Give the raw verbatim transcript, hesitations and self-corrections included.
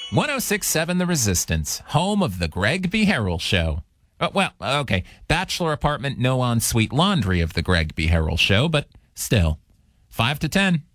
one oh six point seven The Resistance, home of the Greg B. Harrell Show. Uh, well, okay, bachelor apartment, no ensuite laundry of the Greg B. Harrell Show, but still, five to ten.